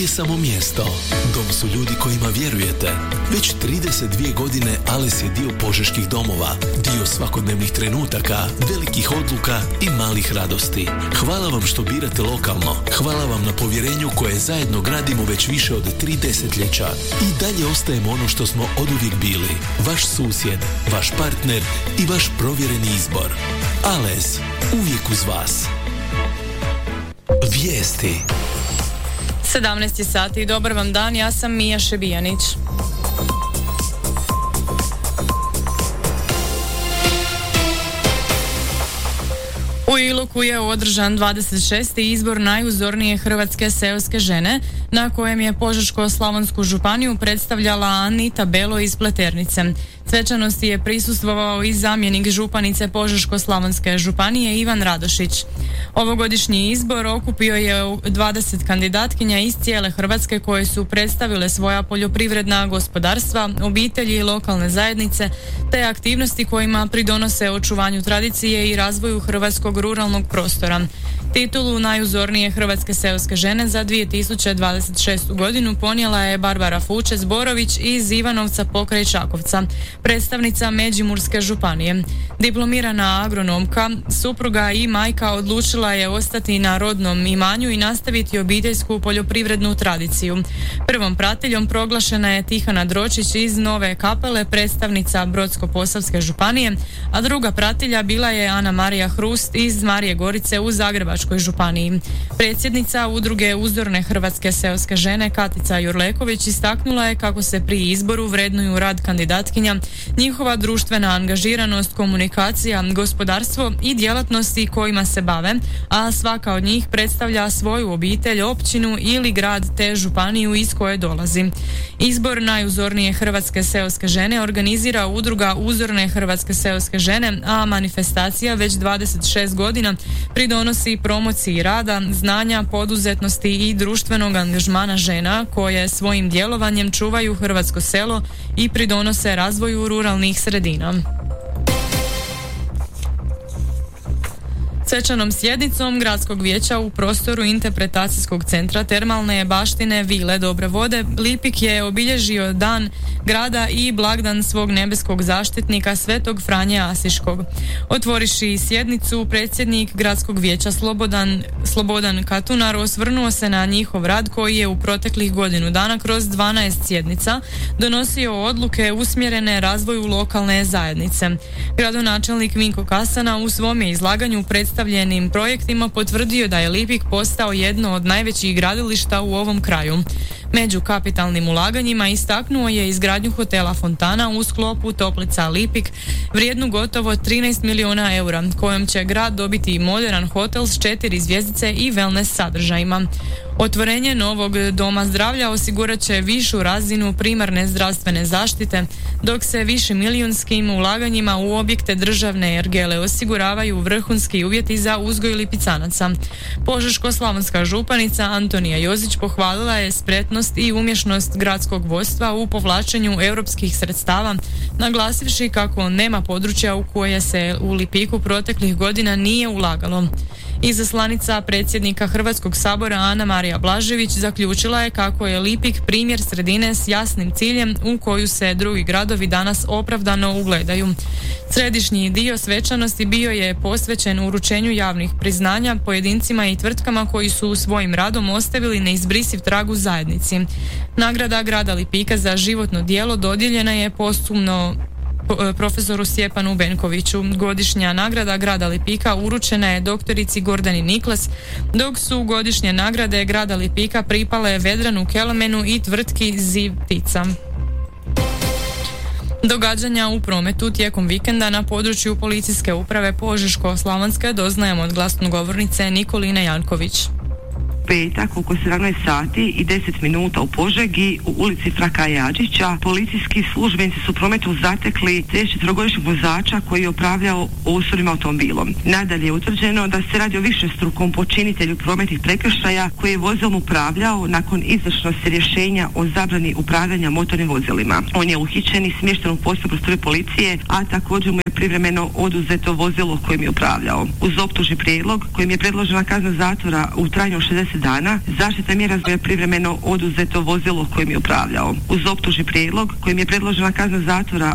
nije samo mjesto. Dom su ljudi kojima vjerujete. Već 32 godine Ales je dio požeških domova, dio svakodnevnih trenutaka, velikih odluka i malih radosti. Hvala vam što birate lokalno. Hvala vam na povjerenju koje zajedno gradimo već više od 3 desetljeća. I dalje ostajemo ono što smo oduvijek bili. Vaš susjed, vaš partner i vaš provjereni izbor. Ales, uvijek uz vas. Vijesti. 17 sati, dobar vam dan, ja sam Mija Šebijanić. U Iloku je održan 26. izbor najuzornije hrvatske seoske žene, na kojem je Požeško-slavonsku županiju predstavljala Anita Belo iz Pleternice. Svečanosti je prisustvovao i zamjenik županice Požeško-slavonske županije Ivan Radošić. Ovogodišnji izbor okupio je 20 kandidatkinja iz cijele Hrvatske koje su predstavile svoja poljoprivredna gospodarstva, obitelji i lokalne zajednice, te aktivnosti kojima pridonose očuvanju tradicije i razvoju hrvatskog ruralnog prostora. Titulu najuzornije hrvatske seoske žene za 2026. godinu ponijela je Barbara Fučes-Borović iz Ivanovca pokraj Čakovca, predstavnica Međimurske županije. Diplomirana agronomka, supruga i majka odlučila je ostati na rodnom imanju i nastaviti obiteljsku poljoprivrednu tradiciju. Prvom pratiljom proglašena je Tihana Dročić iz Nove Kapele, predstavnica Brodsko-posavske županije, a druga pratilja bila je Ana Marija Hrust iz Marije Gorice u Zagrebačkoj županiji. Predsjednica udruge Uzorne hrvatske seoske žene Katica Jurleković istaknula je kako se pri izboru vrednuju rad kandidatkinja, njihova društvena angažiranost, komunikacija, gospodarstvo i djelatnosti kojima se bave, a svaka od njih predstavlja svoju obitelj, općinu ili grad te županiju iz koje dolazi. Izbor najuzornije hrvatske seoske žene organizira udruga Uzorne hrvatske seoske žene, a manifestacija već 26 godina pridonosi promociji rada, znanja, poduzetnosti i društvenog angažmana žena koje svojim djelovanjem čuvaju hrvatsko selo i pridonose razvoju ruralnih sredina. Svečanom sjednicom Gradskog vijeća u prostoru interpretacijskog centra termalne baštine Vile Dobre vode Lipik je obilježio dan grada i blagdan svog nebeskog zaštitnika Svetog Franje Asiškog. Otvoriši sjednicu, predsjednik Gradskog vijeća Slobodan Katunar osvrnuo se na njihov rad koji je u proteklih godinu dana kroz 12 sjednica donosio odluke usmjerene razvoju lokalne zajednice. Gradonačelnik Vinko Kasana u svom je izlaganju predstavljenim projektima potvrdio da je Lipik postao jedno od najvećih gradilišta u ovom kraju. Među kapitalnim ulaganjima istaknuo je izgradnju hotela Fontana u sklopu Toplica Lipik vrijednu gotovo 13 milijuna eura, kojom će grad dobiti moderan hotel s 4 zvjezdice i wellness sadržajima. Otvorenje novog doma zdravlja osigurat će višu razinu primarne zdravstvene zaštite, dok se višemilijunskim ulaganjima u objekte državne ergele osiguravaju vrhunski uvjeti za uzgoj lipicanaca. Požeško-slavonska županica Antonija Jozić pohvalila je spretnost i umješnost gradskog vodstva u povlačenju europskih sredstava, naglasivši kako nema područja u koje se u Lipiku proteklih godina nije ulagalo. Izaslanica predsjednika Hrvatskog sabora Ana Marija Blažević zaključila je kako je Lipik primjer sredine s jasnim ciljem u koju se drugi gradovi danas opravdano ugledaju. Središnji dio svečanosti bio je posvećen uručenju javnih priznanja pojedincima i tvrtkama koji su svojim radom ostavili neizbrisiv trag u zajednici. Nagrada grada Lipika za životno djelo dodijeljena je posthumno profesoru Stjepanu Benkoviću. Godišnja nagrada grada Lipika uručena je doktorici Gordani Niklas, dok su godišnje nagrade grada Lipika pripale Vedranu Kelemenu i tvrtki Ziv Ptica. Događanja u prometu tijekom vikenda na području policijske uprave Požeško-slavonske doznajemo od glasnogovornice Nikoline Janković. Petak oko 17 sati i 10 minuta u Požegi u ulici Fraka Jadžića policijski službenici su u prometu zatekli 34-godišnjeg vozača koji je upravljao osobnim automobilom. Nadalje je utvrđeno da se radi o višestrukom počinitelju prometnih prekršaja koji je vozilom upravljao nakon izvršnosti rješenja o zabrani upravljanja motornim vozilima. On je uhićen i smješten u posebnoj prostoriji policije, a također mu je privremeno oduzeto vozilo kojim je upravljao. Uz optužni prijedlog kojim je predložena kazna zatvora u trajanju 60 10 dana. Zaštitna mjera je privremeno oduzeto vozilo kojim je upravljao. Uz optužni prijedlog kojim je predložena kazna zatvora